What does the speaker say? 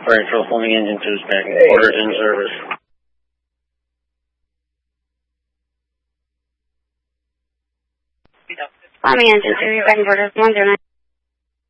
Control, Fleming Engine 2 is back. Order in service. Fleming Engine 2, you're back in order. 109.